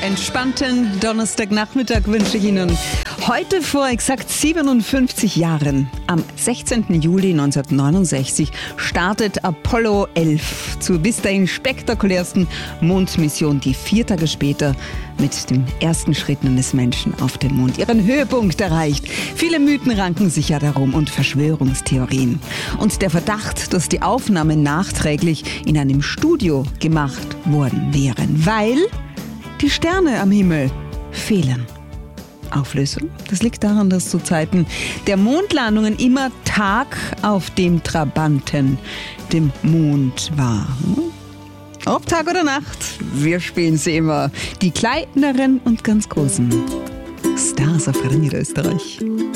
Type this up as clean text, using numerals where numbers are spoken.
entspannten Donnerstagnachmittag wünsche ich Ihnen. Heute vor exakt 57 Jahren, am 16. Juli 1969, startet Apollo 11 zur bis dahin spektakulärsten Mondmission, die 4 Tage später mit dem ersten Schritt eines Menschen auf dem Mond ihren Höhepunkt erreicht. Viele Mythen ranken sich ja darum und Verschwörungstheorien. Und der Verdacht, dass die Aufnahmen nachträglich in einem Studio gemacht worden wären, weil die Sterne am Himmel fehlen. Auflösung? Das liegt daran, dass zu Zeiten der Mondlandungen immer Tag auf dem Trabanten, dem Mond war. Ob Tag oder Nacht, wir spielen sie immer. Die kleineren und ganz großen Stars auf Radio Niederösterreich.